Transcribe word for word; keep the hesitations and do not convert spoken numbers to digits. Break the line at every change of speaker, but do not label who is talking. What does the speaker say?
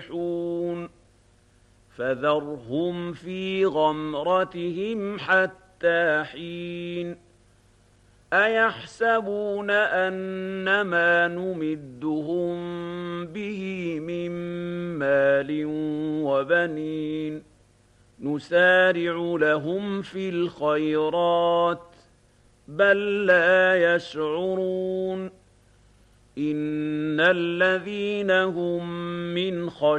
يصبحون فذرهم في غمرتهم حتى حين أيحسبون أن ما نمدهم به من مال وبنين نسارع لهم في الخيرات بل لا يشعرون إن الذين هم من خشية